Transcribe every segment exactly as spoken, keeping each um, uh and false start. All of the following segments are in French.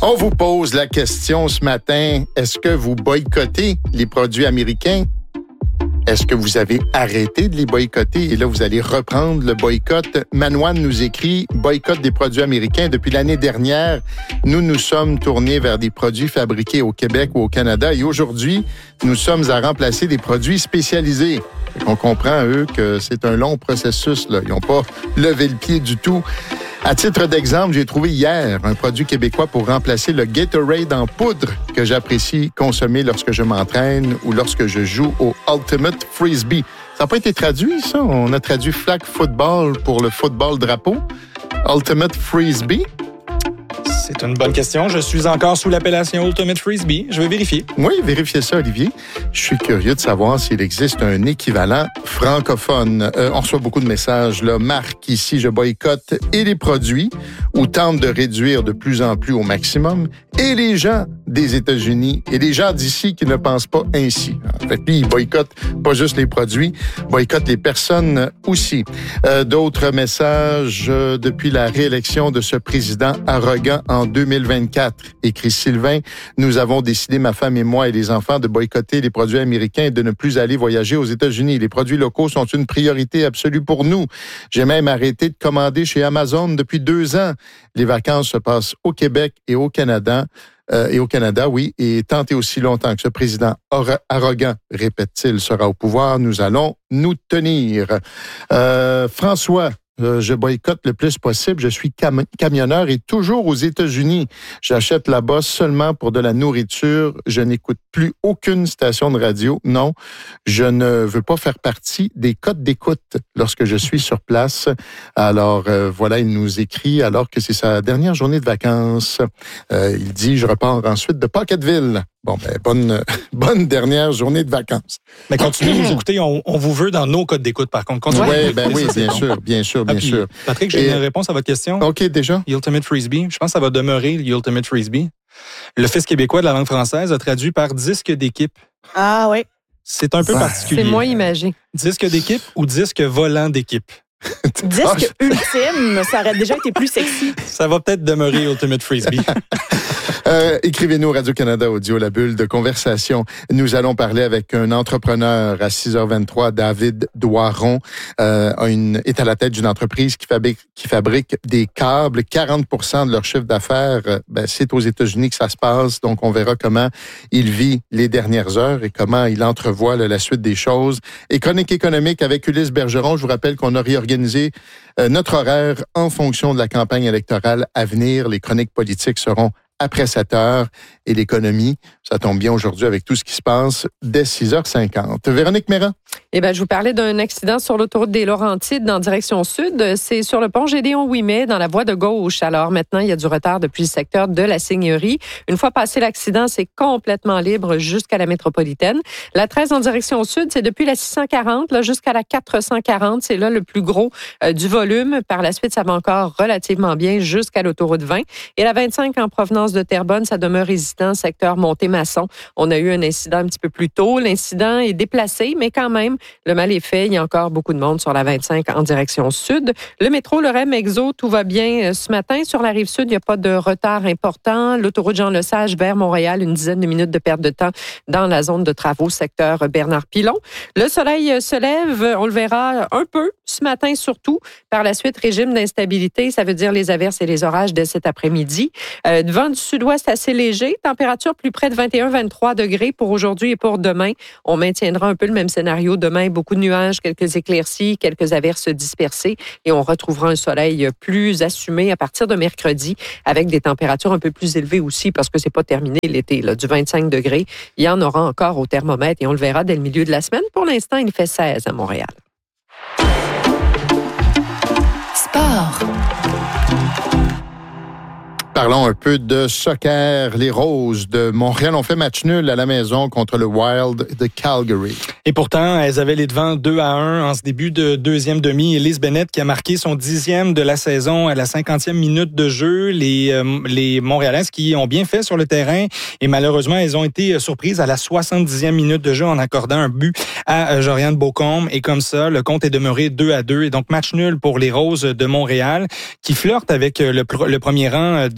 On vous pose la question ce matin, est-ce que vous boycottez les produits américains? Est-ce que vous avez arrêté de les boycotter et là, vous allez reprendre le boycott? Manouane nous écrit « Boycott des produits américains. Depuis l'année dernière, nous nous sommes tournés vers des produits fabriqués au Québec ou au Canada et aujourd'hui, nous sommes à remplacer des produits spécialisés. » On comprend, eux, que c'est un long processus. Là. Ils n'ont pas levé le pied du tout. À titre d'exemple, j'ai trouvé hier un produit québécois pour remplacer le Gatorade en poudre que j'apprécie consommer lorsque je m'entraîne ou lorsque je joue au Ultimate Frisbee. Ça n'a pas été traduit, ça? On a traduit flag football pour le football drapeau. Ultimate Frisbee. C'est une bonne question. Je suis encore sous l'appellation Ultimate Frisbee. Je vais vérifier. Oui, vérifiez ça, Olivier. Je suis curieux de savoir s'il existe un équivalent francophone. Euh, on reçoit beaucoup de messages. Là. Marc, ici, je boycotte et les produits ou tente de réduire de plus en plus au maximum et les gens des États-Unis et les gens d'ici qui ne pensent pas ainsi. En fait, lui, il boycotte pas juste les produits, boycotte les personnes aussi. Euh, d'autres messages euh, depuis la réélection de ce président arrogant en deux mille vingt-quatre. Écrit Sylvain, nous avons décidé, ma femme et moi et les enfants, de boycotter les produits américains et de ne plus aller voyager aux États-Unis. Les produits locaux sont une priorité absolue pour nous. J'ai même arrêté de commander chez Amazon depuis deux ans. Les vacances se passent au Québec et au Canada. Euh, et au Canada, oui, et tant et aussi longtemps que ce président or- arrogant, répète-t-il, sera au pouvoir, nous allons nous tenir. Euh, François, Euh, je boycotte le plus possible. Je suis cam- camionneur et toujours aux États-Unis. J'achète là-bas seulement pour de la nourriture. Je n'écoute plus aucune station de radio. Non, je ne veux pas faire partie des codes d'écoute lorsque je suis sur place. Alors, euh, voilà, il nous écrit alors que c'est sa dernière journée de vacances. Euh, il dit, je repars ensuite de Pocketville. Bon, ben, bonne, bonne dernière journée de vacances. Mais continuez de nous écouter. On, on vous veut dans nos codes d'écoute, par contre. Continuez ouais, de ben oui, ça, bien bon. sûr, bien sûr, bien ah, puis, sûr. Patrick, j'ai Et... une réponse à votre question. OK, déjà. Ultimate Frisbee. Je pense que ça va demeurer Ultimate Frisbee. L'Office québécois de la langue française a traduit par disque d'équipe. Ah oui. C'est un peu Ah, particulier. C'est moins imagé. Disque d'équipe ou disque volant d'équipe? Disque ultime, ça aurait déjà été plus sexy. Ça va peut-être demeurer Ultimate Frisbee. Euh, écrivez-nous Radio-Canada Audio, la bulle de conversation. Nous allons parler avec un entrepreneur à six heures vingt-trois, David Doiron, euh, une, est à la tête d'une entreprise qui fabrique, qui fabrique des câbles. quarante pour cent de leur chiffre d'affaires, ben, c'est aux États-Unis que ça se passe. Donc, on verra comment il vit les dernières heures et comment il entrevoit là, la suite des choses. Et chronique économique avec Ulysse Bergeron. Je vous rappelle qu'on a réorganisé euh, notre horaire en fonction de la campagne électorale à venir. Les chroniques politiques seront après sept heures et l'économie, ça tombe bien aujourd'hui avec tout ce qui se passe dès six heures cinquante. Véronique Méran. Eh bien, je vous parlais d'un accident sur l'autoroute des Laurentides en direction sud. C'est sur le pont Gédéon-Ouimet, dans la voie de gauche. Alors maintenant, il y a du retard depuis le secteur de la Seigneurie. Une fois passé l'accident, c'est complètement libre jusqu'à la métropolitaine. La treize en direction sud, c'est depuis la six cent quarante là, jusqu'à la quatre cent quarante. C'est là le plus gros euh, du volume. Par la suite, ça va encore relativement bien jusqu'à l'autoroute vingt. Et la vingt-cinq en provenance de Terrebonne, ça demeure hésitant, secteur Monté-Maçon. On a eu un incident un petit peu plus tôt. L'incident est déplacé, mais quand même, le mal est fait. Il y a encore beaucoup de monde sur la vingt-cinq en direction sud. Le métro, le R E M Exo, tout va bien ce matin. Sur la rive sud, il n'y a pas de retard important. L'autoroute Jean-Lesage vers Montréal, une dizaine de minutes de perte de temps dans la zone de travaux, secteur Bernard-Pilon. Le soleil se lève, on le verra un peu ce matin surtout. Par la suite, régime d'instabilité, ça veut dire les averses et les orages dès cet après-midi. Euh, vent du sud-ouest assez léger, température plus près de vingt et un à vingt-trois degrés pour aujourd'hui et pour demain. On maintiendra un peu le même scénario demain, beaucoup de nuages, quelques éclaircies, quelques averses dispersées et on retrouvera un soleil plus assumé à partir de mercredi avec des températures un peu plus élevées aussi parce que c'est pas terminé l'été, là, du vingt-cinq degrés. Il y en aura encore au thermomètre et on le verra dès le milieu de la semaine. Pour l'instant, il fait seize à Montréal. Sport. Parlons un peu de soccer. Les Roses de Montréal ont fait match nul à la maison contre le Wild de Calgary. Et pourtant, elles avaient les devants deux à un en ce début de deuxième demi. Elise Bennett qui a marqué son dixième de la saison à la cinquantième minute de jeu. Les, euh, les Montréalaises qui ont bien fait sur le terrain et malheureusement, elles ont été surprises à la soixante-dixième minute de jeu en accordant un but à Joriane Beaucombe. Et comme ça, le compte est demeuré deux à deux. Et donc, match nul pour les Roses de Montréal qui flirtent avec le, le premier rang de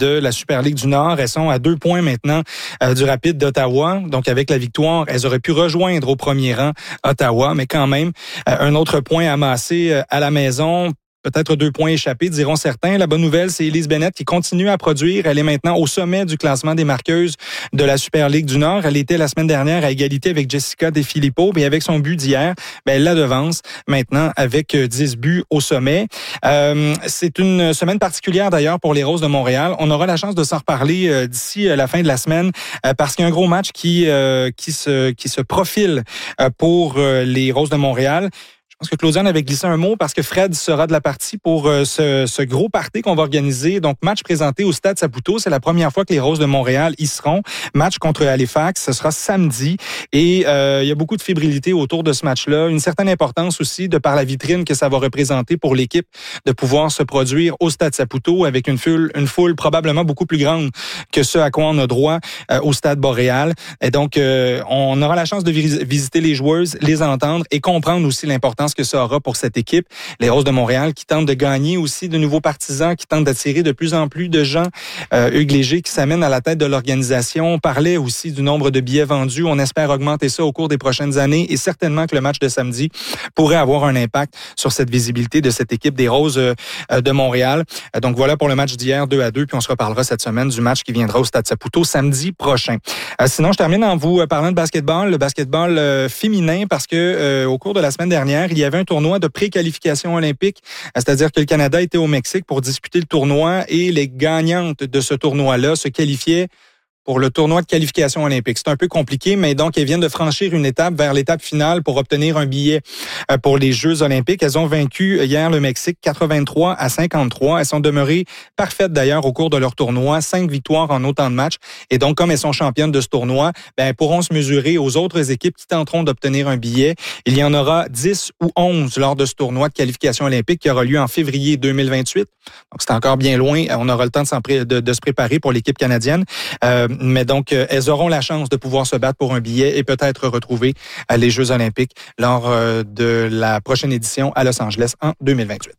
de la Super Ligue du Nord. Elles sont à deux points maintenant euh, du Rapide d'Ottawa. Donc, avec la victoire, elles auraient pu rejoindre au premier rang Ottawa, mais quand même, euh, un autre point amassé euh, à la maison. Peut-être deux points échappés, diront certains. La bonne nouvelle, c'est Elise Bennett qui continue à produire. Elle est maintenant au sommet du classement des marqueuses de la Super Ligue du Nord. Elle était la semaine dernière à égalité avec Jessica De Filippo, mais avec son but d'hier, ben, elle la devance maintenant avec dix buts au sommet. Euh, c'est une semaine particulière d'ailleurs pour les Roses de Montréal. On aura la chance de s'en reparler euh, d'ici la fin de la semaine euh, parce qu'il y a un gros match qui euh, qui se qui se profile euh, pour euh, les Roses de Montréal. Je pense que Claudiane avait glissé un mot parce que Fred sera de la partie pour euh, ce, ce gros party qu'on va organiser. Donc, match présenté au Stade Saputo. C'est la première fois que les Roses de Montréal y seront. Match contre Halifax. Ce sera samedi. Et euh, il y a beaucoup de fébrilité autour de ce match-là. Une certaine importance aussi de par la vitrine que ça va représenter pour l'équipe de pouvoir se produire au Stade Saputo avec une foule, une foule probablement beaucoup plus grande que ce à quoi on a droit euh, au Stade Boréal. Et donc, euh, on aura la chance de visiter les joueuses, les entendre et comprendre aussi l'importance que ça aura pour cette équipe. Les Roses de Montréal qui tentent de gagner aussi de nouveaux partisans, qui tentent d'attirer de plus en plus de gens. Euh, Hugues Léger qui s'amène à la tête de l'organisation. On parlait aussi du nombre de billets vendus. On espère augmenter ça au cours des prochaines années et certainement que le match de samedi pourrait avoir un impact sur cette visibilité de cette équipe des Roses euh, de Montréal. Euh, donc voilà pour le match d'hier, deux à deux, puis on se reparlera cette semaine du match qui viendra au Stade Saputo samedi prochain. Euh, sinon, je termine en vous parlant de basketball, le basketball euh, féminin, parce que euh, au cours de la semaine dernière, il y avait un tournoi de pré-qualification olympique, c'est-à-dire que le Canada était au Mexique pour disputer le tournoi et les gagnantes de ce tournoi-là se qualifiaient pour le tournoi de qualification olympique. C'est un peu compliqué, mais donc elles viennent de franchir une étape vers l'étape finale pour obtenir un billet pour les Jeux olympiques. Elles ont vaincu hier le Mexique quatre-vingt-trois à cinquante-trois. Elles sont demeurées parfaites d'ailleurs au cours de leur tournoi, cinq victoires en autant de matchs. Et donc, comme elles sont championnes de ce tournoi, ben, elles pourront se mesurer aux autres équipes qui tenteront d'obtenir un billet. Il y en aura dix ou onze lors de ce tournoi de qualification olympique qui aura lieu en février deux mille vingt-huit. Donc, c'est encore bien loin. On aura le temps de, s'en pré- de, de se préparer pour l'équipe canadienne. Euh, Mais donc, euh, elles auront la chance de pouvoir se battre pour un billet et peut-être retrouver euh, les Jeux olympiques lors euh, de la prochaine édition à Los Angeles en deux mille vingt-huit.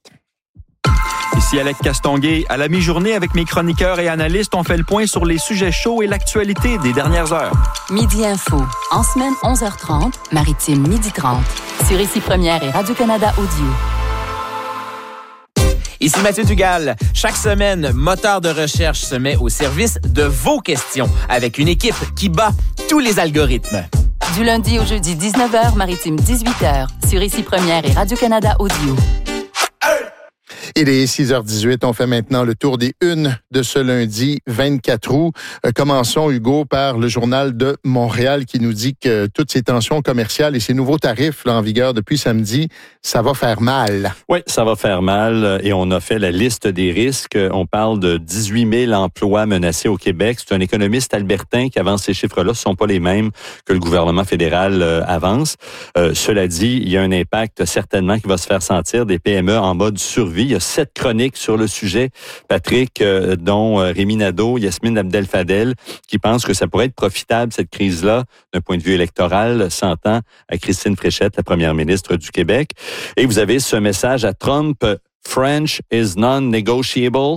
Ici Alec Castonguay. À la mi-journée, avec mes chroniqueurs et analystes, on fait le point sur les sujets chauds et l'actualité des dernières heures. Midi Info. En semaine, onze heures trente, Maritime, midi trente. Sur Ici Première et Radio-Canada Audio. Ici Mathieu Dugal. Chaque semaine, Moteur de recherche se met au service de vos questions avec une équipe qui bat tous les algorithmes. Du lundi au jeudi, dix-neuf heures, Maritime, dix-huit heures. Sur Ici Première et Radio-Canada Audio. Il est six heures dix-huit. On fait maintenant le tour des unes de ce lundi vingt-quatre août. Euh, commençons, Hugo, par le Journal de Montréal qui nous dit que toutes ces tensions commerciales et ces nouveaux tarifs là, en vigueur depuis samedi, ça va faire mal. Oui, ça va faire mal et on a fait la liste des risques. On parle de dix-huit mille emplois menacés au Québec. C'est un économiste albertain qui avance ces chiffres-là. Ce ne sont pas les mêmes que le gouvernement fédéral euh, avance. Euh, cela dit, il y a un impact certainement qui va se faire sentir des P M E en mode survie. Il y a sept chroniques sur le sujet, Patrick, euh, dont euh, Rémi Nadeau, Yasmine Abdel-Fadel, qui pensent que ça pourrait être profitable, cette crise-là, d'un point de vue électoral, s'entend à Christine Fréchette, la première ministre du Québec. Et vous avez ce message à Trump, « French is non-negotiable »,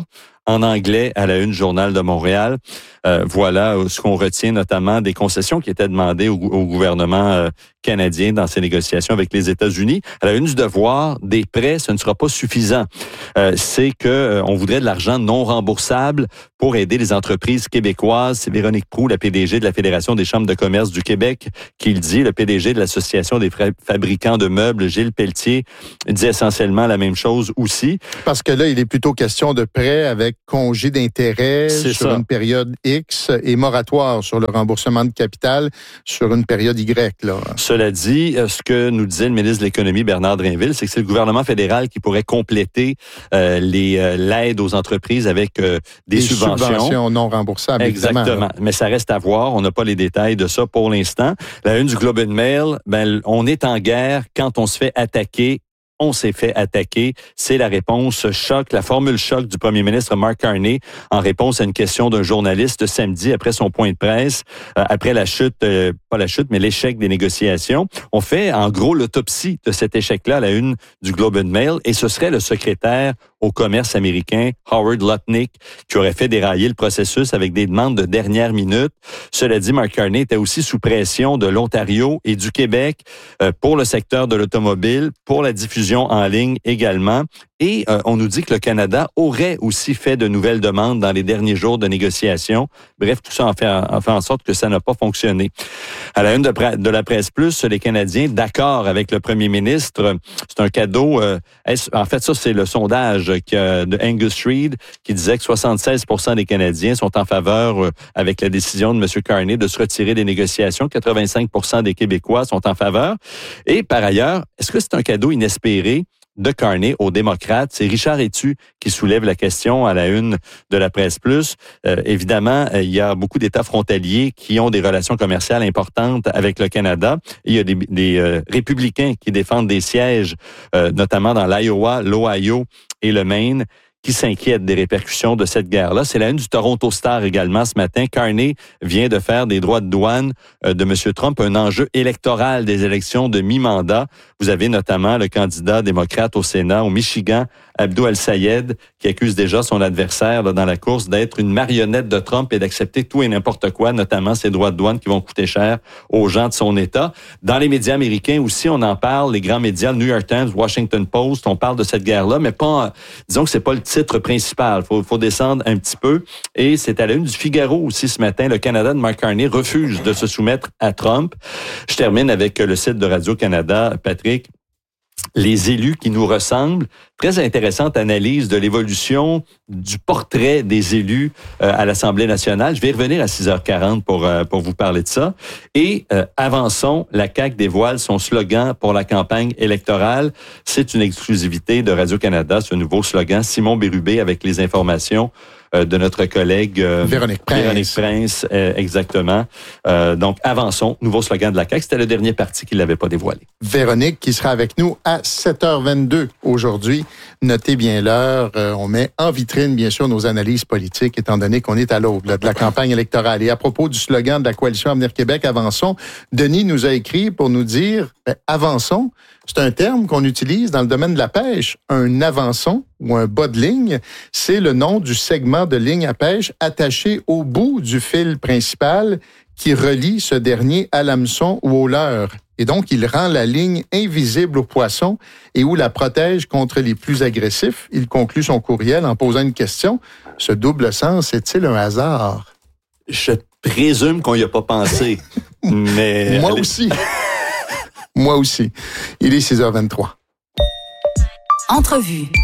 en anglais à la une Journal de Montréal. Euh, voilà ce qu'on retient notamment des concessions qui étaient demandées au, au gouvernement euh, canadien dans ses négociations avec les États-Unis. À la une du Devoir, des prêts, ce ne sera pas suffisant. Euh, c'est que euh, on voudrait de l'argent non remboursable pour aider les entreprises québécoises. C'est Véronique Proulx, la P D G de la Fédération des chambres de commerce du Québec, qui le dit. Le P D G de l'Association des fabricants de meubles, Gilles Pelletier, dit essentiellement la même chose aussi. Parce que là, il est plutôt question de prêts avec congé d'intérêt c'est sur ça. une période X et moratoire sur le remboursement de capital sur une période Y. Là. Cela dit, ce que nous disait le ministre de l'Économie, Bernard Drinville, c'est que c'est le gouvernement fédéral qui pourrait compléter euh, les, euh, l'aide aux entreprises avec euh, des, des subventions. subventions non remboursables. Exactement. Mais ça reste à voir. On n'a pas les détails de ça pour l'instant. La une du Globe and Mail, ben, on est en guerre quand on se fait attaquer. On s'est fait attaquer. C'est la réponse choc, la formule choc du premier ministre Mark Carney en réponse à une question d'un journaliste samedi après son point de presse, euh, après la chute, euh, pas la chute, mais l'échec des négociations. On fait en gros l'autopsie de cet échec-là à la une du Globe and Mail et ce serait le secrétaire au commerce américain, Howard Lutnick, qui aurait fait dérailler le processus avec des demandes de dernière minute. Cela dit, Mark Carney était aussi sous pression de l'Ontario et du Québec euh, pour le secteur de l'automobile, pour la diffusion en ligne également. Et euh, on nous dit que le Canada aurait aussi fait de nouvelles demandes dans les derniers jours de négociation. Bref, tout ça en fait, en fait en sorte que ça n'a pas fonctionné. À la une de, de la Presse Plus, les Canadiens d'accord avec le premier ministre. C'est un cadeau. Euh, en fait, ça, c'est le sondage que, de Angus Reid qui disait que soixante-seize pour cent des Canadiens sont en faveur, euh, avec la décision de M. Carney de se retirer des négociations. quatre-vingt-cinq pour cent des Québécois sont en faveur. Et par ailleurs, est-ce que c'est un cadeau inespéré de Carney aux démocrates? C'est Richard Etu qui soulève la question à la une de la Presse Plus. Euh, évidemment, il y a beaucoup d'États frontaliers qui ont des relations commerciales importantes avec le Canada. Il y a des, des euh, républicains qui défendent des sièges, euh, notamment dans l'Iowa, l'Ohio et le Maine, qui s'inquiètent des répercussions de cette guerre-là. C'est la une du Toronto Star également ce matin. Carney vient de faire des droits de douane euh, de M. Trump un enjeu électoral des élections de mi-mandat. Vous avez notamment le candidat démocrate au Sénat, au Michigan, Abdou El-Sayed, qui accuse déjà son adversaire là, dans la course d'être une marionnette de Trump et d'accepter tout et n'importe quoi, notamment ses droits de douane qui vont coûter cher aux gens de son État. Dans les médias américains aussi, on en parle, les grands médias, le New York Times, Washington Post, on parle de cette guerre-là, mais pas, disons que c'est pas le titre principal. Faut, faut descendre un petit peu. Et c'est à la une du Figaro aussi ce matin, le Canada de Mark Carney refuse de se soumettre à Trump. Je termine avec le site de Radio-Canada, Patrick. Les élus qui nous ressemblent. Très intéressante analyse de l'évolution du portrait des élus euh, à l'Assemblée nationale. Je vais revenir à six heures quarante pour, euh, pour vous parler de ça. Et euh, avançons, la C A Q dévoile son slogan pour la campagne électorale. C'est une exclusivité de Radio-Canada, ce nouveau slogan. Simon Bérubé avec les informations euh, de notre collègue euh, Véronique Prince. Véronique Prince, euh, exactement. Euh, donc, avançons, nouveau slogan de la C A Q. C'était le dernier parti qui ne l'avait pas dévoilé. Véronique qui sera avec nous à sept heures vingt-deux aujourd'hui. Notez bien l'heure. Euh, on met en vitrine, bien sûr, nos analyses politiques, étant donné qu'on est à l'aube là, de la campagne électorale. Et à propos du slogan de la Coalition Avenir Québec, Avançons, Denis nous a écrit pour nous dire, ben, avançons, c'est un terme qu'on utilise dans le domaine de la pêche. Un avançon ou un bas de ligne, c'est le nom du segment de ligne à pêche attaché au bout du fil principal qui relie ce dernier à l'hameçon ou au leurre. Et donc, il rend la ligne invisible aux poissons et ou la protège contre les plus agressifs. Il conclut son courriel en posant une question. Ce double sens est-il un hasard? Je présume qu'on n'y a pas pensé. mais Moi aussi. Moi aussi. Il est six heures vingt-trois. Entrevue.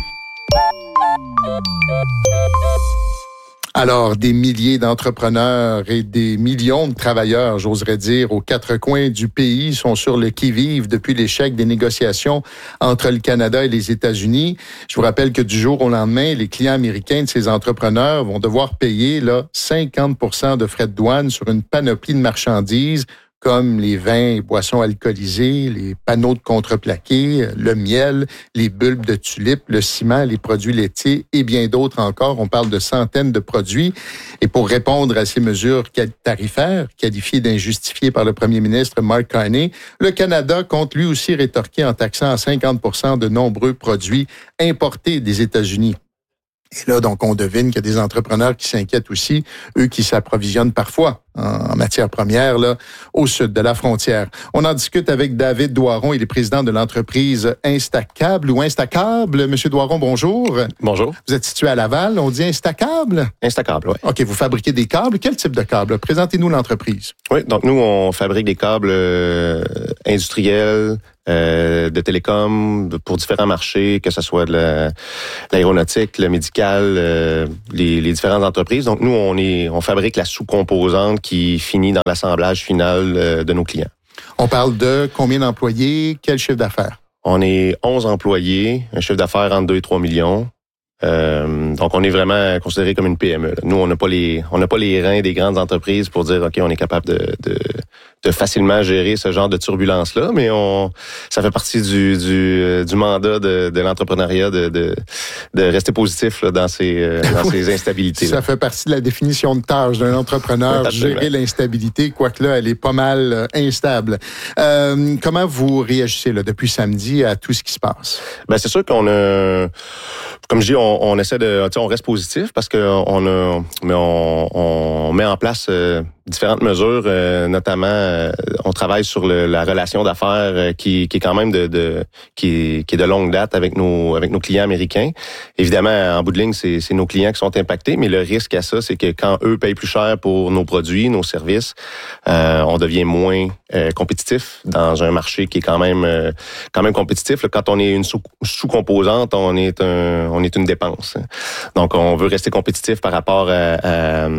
Alors, des milliers d'entrepreneurs et des millions de travailleurs, j'oserais dire, aux quatre coins du pays sont sur le qui-vive depuis l'échec des négociations entre le Canada et les États-Unis. Je vous rappelle que du jour au lendemain, les clients américains de ces entrepreneurs vont devoir payer là, cinquante pour cent de frais de douane sur une panoplie de marchandises comme les vins et boissons alcoolisés, les panneaux de contreplaqué, le miel, les bulbes de tulipes, le ciment, les produits laitiers et bien d'autres encore. On parle de centaines de produits. Et pour répondre à ces mesures tarifaires, qualifiées d'injustifiées par le premier ministre Mark Carney, le Canada compte lui aussi rétorquer en taxant à cinquante pour cent de nombreux produits importés des États-Unis. Et là, donc, on devine qu'il y a des entrepreneurs qui s'inquiètent aussi, eux qui s'approvisionnent parfois en matière première, là, au sud de la frontière. On en discute avec David Doiron, il est président de l'entreprise Instacable ou Instacable. Monsieur Doiron, bonjour. Bonjour. Vous êtes situé à Laval, on dit Instacable? Instacable, oui. OK, vous fabriquez des câbles. Quel type de câbles? Présentez-nous l'entreprise. Oui, donc nous, on fabrique des câbles euh, industriels, euh, de télécom, pour différents marchés, que ce soit de la, l'aéronautique, le médical, euh, les, les différentes entreprises. Donc nous, on est, on fabrique la sous-composante qui finit dans l'assemblage final euh, de nos clients. On parle de combien d'employés, quel chiffre d'affaires? On est onze employés, un chiffre d'affaires entre deux et trois millions. Euh, donc, on est vraiment considéré comme une P M E. Là. Nous, on n'a pas les, on n'a pas les reins des grandes entreprises pour dire, OK, on est capable de, de, de facilement gérer ce genre de turbulence-là, mais on, ça fait partie du, du, du mandat de, de l'entrepreneuriat de, de, de rester positif là, dans ces, dans ces instabilités. Ça fait partie de la définition de tâche d'un entrepreneur, gérer l'instabilité, quoique là, elle est pas mal euh, instable. Euh, comment vous réagissez là, depuis samedi à tout ce qui se passe? Ben c'est sûr qu'on a, comme je dis, on, on essaie de, tu sais, on reste positif parce que on a, mais on, on met en place euh, différentes mesures, euh, notamment, euh, on travaille sur le, la relation d'affaires euh, qui, qui est quand même de, de qui, est, qui est de longue date avec nos avec nos clients américains. Évidemment, en bout de ligne, c'est, c'est nos clients qui sont impactés, mais le risque à ça, c'est que quand eux payent plus cher pour nos produits, nos services, euh, on devient moins euh, compétitif dans un marché qui est quand même euh, quand même compétitif. Là, quand on est une sous, sous-composante, on est un on est une dépense. Donc, on veut rester compétitif par rapport à, à,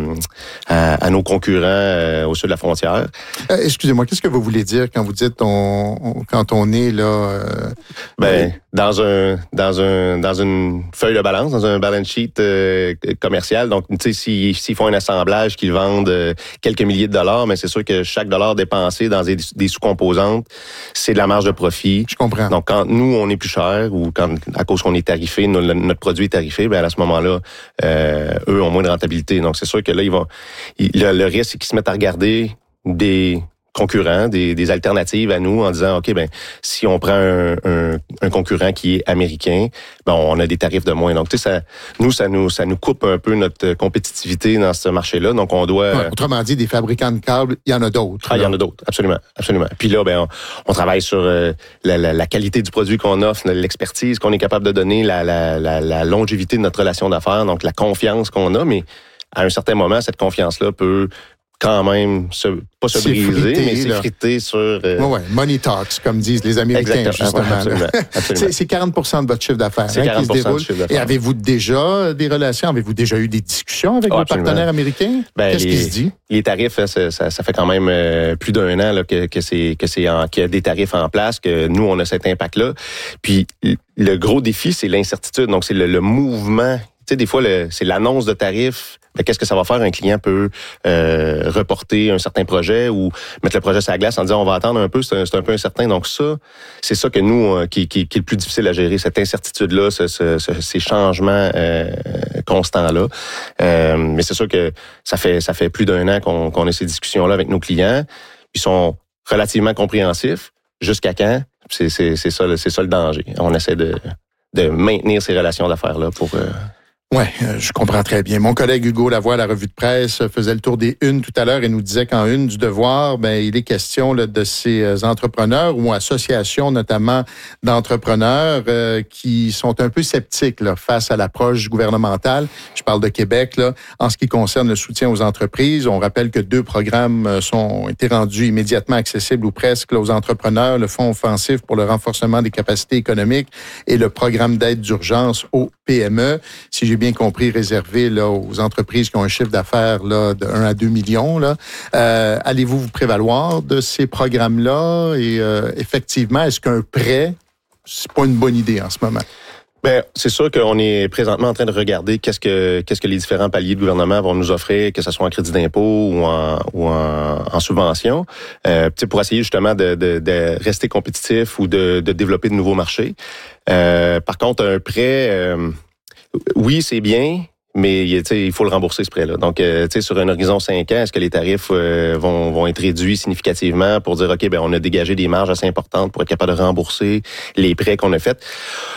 à, à nos concurrents Euh, au sud de la frontière. Euh, excusez-moi, qu'est-ce que vous voulez dire quand vous dites on, on quand on est là euh, Ben dans un dans un dans une feuille de balance, dans un balance sheet euh, commercial. Donc tu sais s'ils, s'ils font un assemblage qu'ils vendent euh, quelques milliers de dollars, mais c'est sûr que chaque dollar dépensé dans des, des sous-composantes, c'est de la marge de profit. Je comprends. Donc quand nous on est plus cher ou quand à cause qu'on est tarifé, notre, notre produit est tarifé, ben à ce moment-là, euh, eux ont moins de rentabilité. Donc c'est sûr que là ils vont ils, le, le risque c'est qu'ils se mettent à regarder des concurrents, des, des alternatives à nous en disant, OK, ben si on prend un, un, un concurrent qui est américain, ben on a des tarifs de moins. Donc, tu sais, ça, nous, ça nous, ça nous coupe un peu notre compétitivité dans ce marché-là. Donc, on doit... Ouais, autrement dit, des fabricants de câbles, il y en a d'autres. Ah, il y en a d'autres, absolument, absolument. Puis là, ben on, on travaille sur euh, la, la, la qualité du produit qu'on offre, l'expertise qu'on est capable de donner, la, la, la, la longévité de notre relation d'affaires, donc la confiance qu'on a, mais à un certain moment, cette confiance-là peut quand même se, pas se briser, frité, mais s'effriter sur... Euh... Oui, oui. Money talks, comme disent les Américains, Exactement. justement. Absolument. Absolument. C'est, c'est quarante pour cent de votre chiffre d'affaires c'est hein, quarante pour cent qui se déroule. Du chiffre d'affaires. Et avez-vous déjà des relations? Avez-vous déjà eu des discussions avec oh, vos absolument. partenaires américains? Ben, Qu'est-ce les, qui se dit? Les tarifs, ça, ça, ça fait quand même euh, plus d'un an là, que, que c'est que c'est en, qu'il y a des tarifs en place, que nous, on a cet impact-là. Puis le gros défi, c'est l'incertitude. Donc, c'est le, le mouvement. Tu sais, des fois, le, c'est l'annonce de tarifs. Ben, qu'est-ce que ça va faire? Un client peut euh, reporter un certain projet ou mettre le projet sur la glace en disant on va attendre un peu, c'est un, c'est un peu incertain. Donc ça, c'est ça que nous, euh, qui, qui, qui est le plus difficile à gérer, cette incertitude-là, ce, ce, ce, ces changements euh, constants-là. Euh, mais c'est sûr que ça fait ça fait plus d'un an qu'on, qu'on a ces discussions-là avec nos clients. Ils sont relativement compréhensifs. Jusqu'à quand? C'est, c'est, c'est, ça, c'est ça le danger. On essaie de, de maintenir ces relations d'affaires-là pour... Euh, Oui, je comprends très bien. Mon collègue Hugo Lavoie, à la revue de presse, faisait le tour des unes tout à l'heure et nous disait qu'en une du Devoir, ben il est question là, de ces entrepreneurs ou associations notamment d'entrepreneurs euh, qui sont un peu sceptiques là, face à l'approche gouvernementale. Je parle de Québec là, en ce qui concerne le soutien aux entreprises. On rappelle que deux programmes sont été rendus immédiatement accessibles ou presque là, aux entrepreneurs, le Fonds offensif pour le renforcement des capacités économiques et le programme d'aide d'urgence aux P M E. Si j'ai bien compris, réservé là, aux entreprises qui ont un chiffre d'affaires là, de un à deux millions. Là. Euh, allez-vous vous prévaloir de ces programmes-là? Et euh, effectivement, est-ce qu'un prêt, c'est pas une bonne idée en ce moment? Ben, c'est sûr qu'on est présentement en train de regarder qu'est-ce que qu'est-ce que les différents paliers de gouvernement vont nous offrir, que ce soit en crédit d'impôt ou en ou en, en subvention, euh, pour essayer justement de, de, de rester compétitif ou de, de développer de nouveaux marchés. Euh, par contre, un prêt, euh, oui, c'est bien, mais il faut le rembourser ce prêt-là. Donc, euh, sur un horizon cinq ans, est-ce que les tarifs euh, vont, vont être réduits significativement pour dire, OK, ben on a dégagé des marges assez importantes pour être capable de rembourser les prêts qu'on a faits?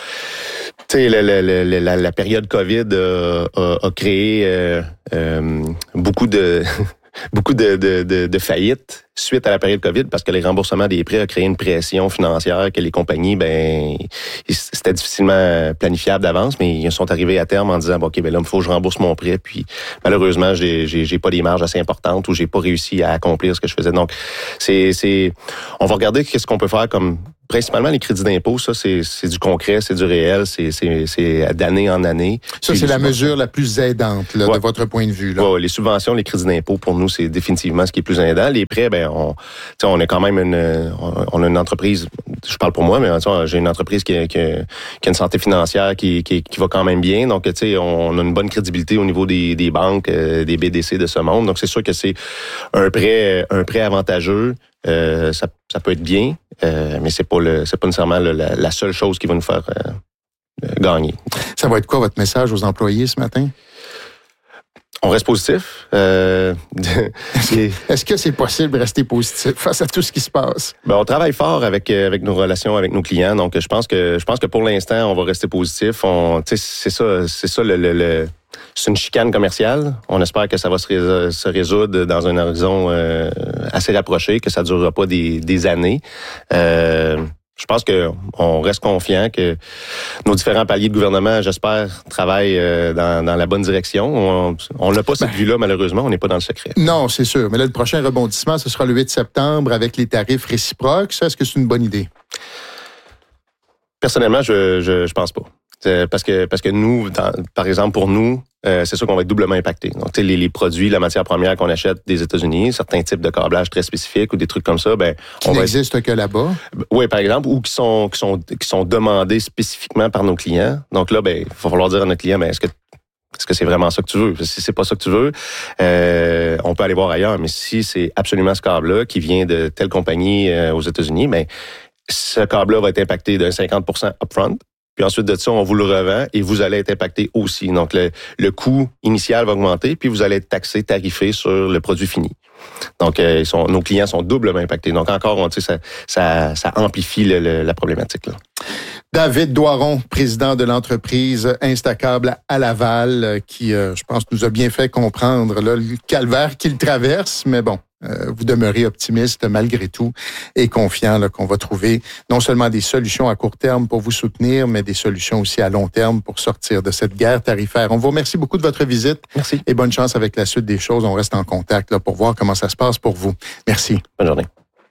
Tu sais, la, la, la, la, la période COVID a, a, a créé euh, euh, beaucoup de... beaucoup de, de, de, de faillites suite à la période COVID parce que les remboursements des prêts a créé une pression financière que les compagnies, ben, c'était difficilement planifiable d'avance, mais ils sont arrivés à terme en disant, bon, OK, ben là, il faut que je rembourse mon prêt, puis malheureusement, j'ai, j'ai, j'ai pas des marges assez importantes ou j'ai pas réussi à accomplir ce que je faisais. Donc, c'est, c'est, on va regarder qu'est-ce qu'on peut faire comme principalement les crédits d'impôt, ça, c'est, c'est du concret, c'est du réel, c'est, c'est, c'est d'année en année. Ça, c'est la mesure la plus aidante, là, ouais. de votre point de vue, là. Ouais, les subventions, les crédits d'impôt, pour nous, c'est définitivement ce qui est plus aidant. Les prêts, ben, ben on, on est quand même une, on a une entreprise. Je parle pour moi, mais j'ai une entreprise qui, qui, qui a une santé financière qui, qui, qui va quand même bien. Donc, tu sais, on a une bonne crédibilité au niveau des, des banques, des B D C de ce monde. Donc, c'est sûr que c'est un prêt, un prêt avantageux. Euh, ça, ça peut être bien, euh, mais c'est pas le, c'est pas nécessairement le, la, la seule chose qui va nous faire euh, gagner. Ça va être quoi votre message aux employés ce matin? On reste positif. Euh, Est-ce que c'est possible de rester positif face à tout ce qui se passe? Ben, on travaille fort avec avec nos relations avec nos clients. Donc, je pense que je pense que pour l'instant, on va rester positif. On, tu sais, c'est ça, c'est ça le, le, le c'est une chicane commerciale. On espère que ça va se, rés- se résoudre dans un horizon euh, assez rapproché, que ça ne durera pas des, des années. Euh, Je pense que on reste confiant que nos différents paliers de gouvernement, j'espère, travaillent dans, dans la bonne direction. On n'a pas cette ben, vue-là, malheureusement. On n'est pas dans le secret. Non, c'est sûr. Mais là, le prochain rebondissement, ce sera le huit septembre avec les tarifs réciproques. Ça, est-ce que c'est une bonne idée? Personnellement, je je, je pense pas. Parce que parce que nous, dans, par exemple, pour nous, euh, c'est sûr qu'on va être doublement impacté. Donc, tu sais, les, les produits, la matière première qu'on achète des États-Unis, certains types de câblage très spécifiques ou des trucs comme ça, ben, qui on n'existent être... que là-bas. Oui, par exemple, ou qui sont qui sont qui sont demandés spécifiquement par nos clients. Donc là, ben, il va falloir dire à notre client, ben, est-ce que Est-ce que c'est vraiment ça que tu veux? Si c'est pas ça que tu veux, euh, on peut aller voir ailleurs. Mais si c'est absolument ce câble-là qui vient de telle compagnie euh, aux États-Unis, ben, ce câble-là va être impacté d'un cinquante pour cent upfront. Puis ensuite de ça, on vous le revend et vous allez être impacté aussi. Donc, le, le coût initial va augmenter, puis vous allez être taxé, tarifé sur le produit fini. Donc, euh, ils sont, nos clients sont doublement impactés. Donc, encore, on, tu sais, ça, ça, ça amplifie le, le, la problématique, là. David Doiron, président de l'entreprise Instacable à Laval, qui, euh, je pense, nous a bien fait comprendre là, le calvaire qu'il traverse, mais bon. Euh, vous demeurez optimiste malgré tout et confiant là, qu'on va trouver non seulement des solutions à court terme pour vous soutenir, mais des solutions aussi à long terme pour sortir de cette guerre tarifaire. On vous remercie beaucoup de votre visite. Merci. Et bonne chance avec la suite des choses. On reste en contact là, pour voir comment ça se passe pour vous. Merci. Bonne journée.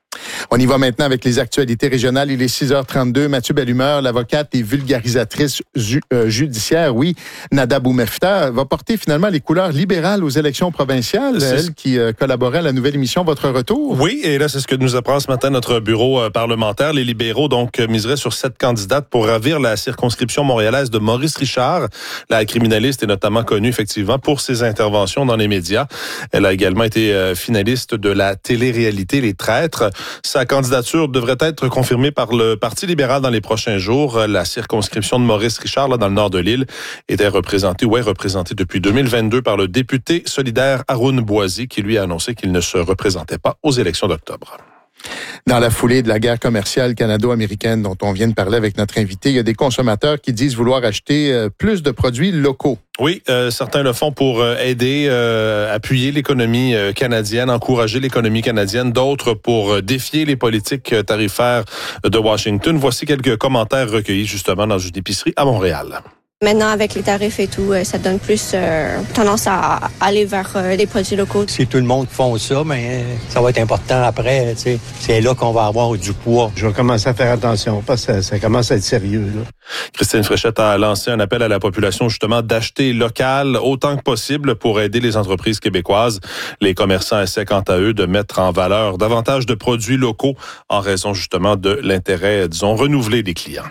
On y va maintenant avec les actualités régionales. Il est six heures trente-deux. Mathieu Bellumeur, l'avocate et vulgarisatrice ju- euh, judiciaire, oui, Nada Boumefta, va porter finalement les couleurs libérales aux élections provinciales. C'est elle qui euh, collaborait à la nouvelle émission Votre Retour. Oui, et là, c'est ce que nous apprend ce matin notre bureau euh, parlementaire. Les libéraux, donc, euh, miseraient sur sept candidates pour ravir la circonscription montréalaise de Maurice Richard. La criminaliste est notamment connue, effectivement, pour ses interventions dans les médias. Elle a également été euh, finaliste de la télé-réalité Les Traîtres. Sa candidature devrait être confirmée par le Parti libéral dans les prochains jours. La circonscription de Maurice Richard, là, dans le nord de l'île, était représentée ou est représentée depuis deux mille vingt-deux par le député solidaire Haroun Boisy, qui lui a annoncé qu'il ne se représentait pas aux élections d'octobre. Dans la foulée de la guerre commerciale canado-américaine dont on vient de parler avec notre invité, il y a des consommateurs qui disent vouloir acheter euh, plus de produits locaux. Oui, euh, certains le font pour euh, aider, euh, appuyer l'économie euh, canadienne, encourager l'économie canadienne, d'autres pour euh, défier les politiques tarifaires de Washington. Voici quelques commentaires recueillis justement dans une épicerie à Montréal. Maintenant, avec les tarifs et tout, ça donne plus euh, tendance à aller vers euh, les produits locaux. Si tout le monde font ça, mais ça va être important après. Tu sais, c'est là qu'on va avoir du poids. Je vais commencer à faire attention parce que ça, ça commence à être sérieux, là. Christine Fréchette a lancé un appel à la population justement d'acheter local autant que possible pour aider les entreprises québécoises. Les commerçants essaient quant à eux de mettre en valeur davantage de produits locaux en raison justement de l'intérêt, disons, renouvelé des clients.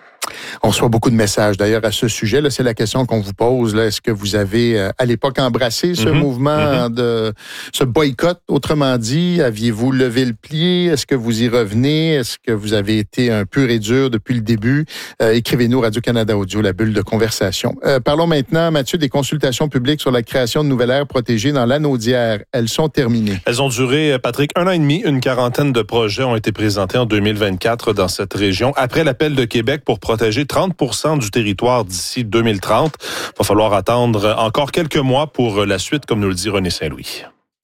On reçoit beaucoup de messages d'ailleurs à ce sujet. Là, c'est la question qu'on vous pose. Là. Est-ce que vous avez euh, à l'époque embrassé ce mm-hmm. mouvement mm-hmm. de ce boycott? Autrement dit, aviez-vous levé le pied? Est-ce que vous y revenez? Est-ce que vous avez été un pur et dur depuis le début? Euh, écrivez-nous Radio-Canada Audio, la bulle de conversation. Euh, parlons maintenant, Mathieu, des consultations publiques sur la création de nouvelles aires protégées dans l'Anaudière. Elles sont terminées. Elles ont duré, Patrick, un an et demi. Une quarantaine de projets ont été présentés en deux mille vingt-quatre dans cette région. Après l'appel de Québec pour protéger trente pour cent du territoire d'ici deux mille trente. Il va falloir attendre encore quelques mois pour la suite, comme nous le dit René Saint-Louis.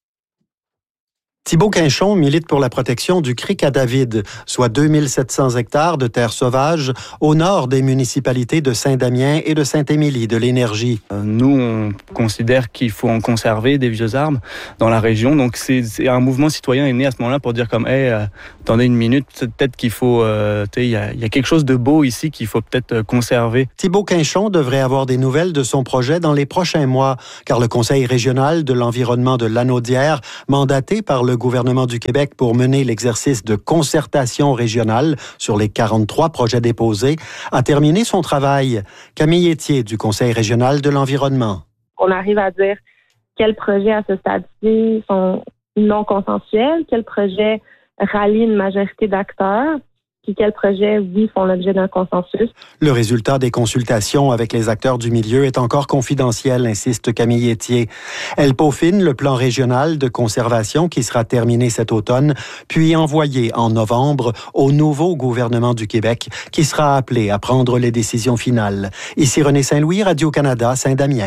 Thibault Quinchon milite pour la protection du Cric à David, soit deux mille sept cents hectares de terres sauvages au nord des municipalités de Saint-Damien et de Saint-Émilie de l'Énergie. Nous, on considère qu'il faut en conserver des vieux arbres dans la région. Donc, c'est, c'est un mouvement citoyen est né à ce moment-là pour dire comme, hey, euh, attendez une minute, peut-être qu'il faut, euh, tu sais, il y a, y a quelque chose de beau ici qu'il faut peut-être euh, conserver. Thibault Quinchon devrait avoir des nouvelles de son projet dans les prochains mois, car le Conseil régional de l'environnement de l'Anaudière, mandaté par le le gouvernement du Québec pour mener l'exercice de concertation régionale sur les quarante-trois projets déposés, a terminé son travail. Camille Etier du Conseil régional de l'environnement. On arrive à dire quels projets à ce stade-ci sont non consensuels, quels projets rallient une majorité d'acteurs, puis quels projets, oui, font l'objet d'un consensus. Le résultat des consultations avec les acteurs du milieu est encore confidentiel, insiste Camille Etier. Elle peaufine le plan régional de conservation qui sera terminé cet automne, puis envoyé en novembre au nouveau gouvernement du Québec qui sera appelé à prendre les décisions finales. Ici René Saint-Louis, Radio-Canada, Saint-Damien.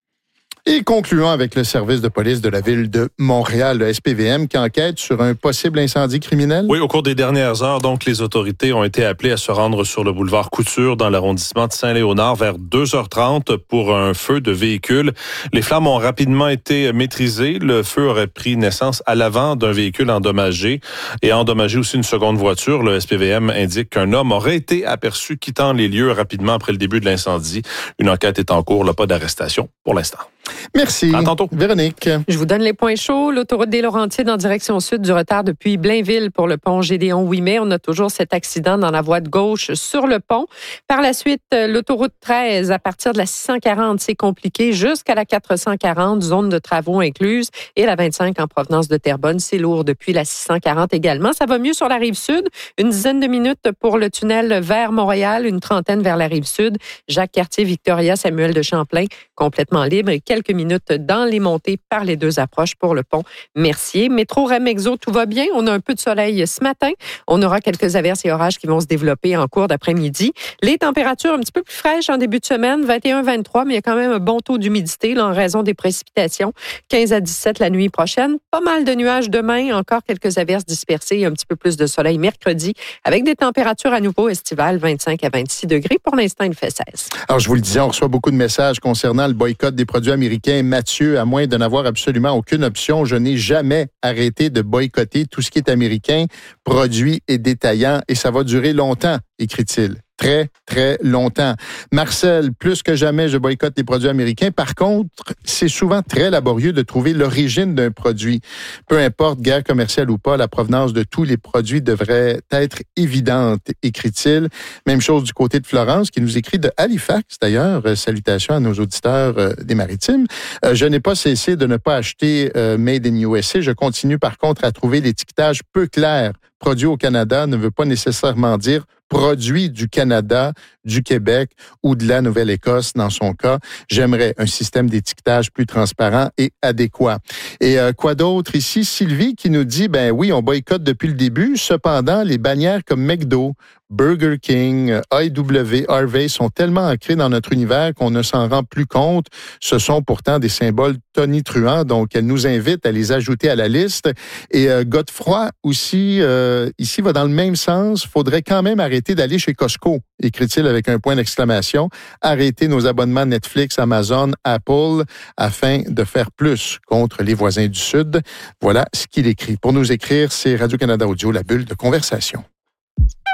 Et concluons avec le service de police de la ville de Montréal, le S P V M, qui enquête sur un possible incendie criminel. Oui, au cours des dernières heures, donc, les autorités ont été appelées à se rendre sur le boulevard Couture dans l'arrondissement de Saint-Léonard vers deux heures trente pour un feu de véhicule. Les flammes ont rapidement été maîtrisées. Le feu aurait pris naissance à l'avant d'un véhicule endommagé et a endommagé aussi une seconde voiture. Le S P V M indique qu'un homme aurait été aperçu quittant les lieux rapidement après le début de l'incendie. Une enquête est en cours, là, pas d'arrestation pour l'instant. Merci. À tantôt. Véronique. Je vous donne les points chauds. L'autoroute des Laurentides en direction sud, du retard depuis Blainville pour le pont Gédéon Ouimet. On a toujours cet accident dans la voie de gauche sur le pont. Par la suite, l'autoroute treize, à partir de la six cent quarante, c'est compliqué jusqu'à la quatre cent quarante, zone de travaux incluse. Et la vingt-cinq en provenance de Terrebonne, c'est lourd depuis la six cent quarante également. Ça va mieux sur la rive sud. Une dizaine de minutes pour le tunnel vers Montréal, une trentaine vers la rive sud. Jacques-Cartier, Victoria, Samuel de Champlain, complètement libre. Et quelques minutes dans les montées par les deux approches pour le pont Mercier. Métro Remexo, tout va bien. On a un peu de soleil ce matin. On aura quelques averses et orages qui vont se développer en cours d'après-midi. Les températures un petit peu plus fraîches en début de semaine, vingt et un à vingt-trois, mais il y a quand même un bon taux d'humidité là, en raison des précipitations. quinze à dix-sept la nuit prochaine. Pas mal de nuages demain, encore quelques averses dispersées et un petit peu plus de soleil mercredi avec des températures à nouveau estivales, vingt-cinq à vingt-six degrés. Pour l'instant, il fait seize. Alors, je vous le disais, on reçoit beaucoup de messages concernant le boycott des produits américains. Mathieu, à moins de n'avoir absolument aucune option, je n'ai jamais arrêté de boycotter tout ce qui est américain, produits et détaillants, et ça va durer longtemps, écrit-il. Très, très longtemps. Marcel, plus que jamais, je boycotte les produits américains. Par contre, c'est souvent très laborieux de trouver l'origine d'un produit. Peu importe, guerre commerciale ou pas, la provenance de tous les produits devrait être évidente, écrit-il. Même chose du côté de Florence, qui nous écrit de Halifax, d'ailleurs. Salutations à nos auditeurs euh, des Maritimes. Euh, je n'ai pas cessé de ne pas acheter euh, Made in U S A. Je continue, par contre, à trouver l'étiquetage peu clair. Produit au Canada ne veut pas nécessairement dire produit du Canada, du Québec ou de la Nouvelle-Écosse dans son cas. J'aimerais un système d'étiquetage plus transparent et adéquat. Et euh, quoi d'autre ici? Sylvie qui nous dit, ben oui, on boycotte depuis le début. Cependant, les bannières comme McDo, Burger King, I W, Harvey sont tellement ancrés dans notre univers qu'on ne s'en rend plus compte. Ce sont pourtant des symboles tonitruants, donc elle nous invite à les ajouter à la liste. Et euh, Godefroy aussi, euh, ici, va dans le même sens. Faudrait quand même arrêter d'aller chez Costco, écrit-il avec un point d'exclamation. Arrêter nos abonnements Netflix, Amazon, Apple, afin de faire plus contre les voisins du Sud. Voilà ce qu'il écrit. Pour nous écrire, c'est Radio-Canada Audio, la bulle de conversation.